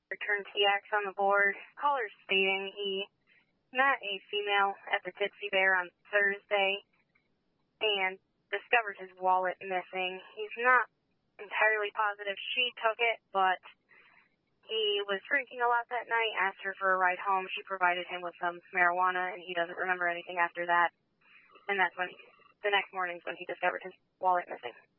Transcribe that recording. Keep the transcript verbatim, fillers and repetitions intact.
Return T X on the board. Caller stating he met a female at the Tipsy Bear on Thursday and discovered his wallet missing. He's not entirely positive she took it, but he was drinking a lot that night, asked her for a ride home. She provided him with some marijuana, and he doesn't remember anything after that. And that's when, he, the next morning's when he discovered his wallet missing.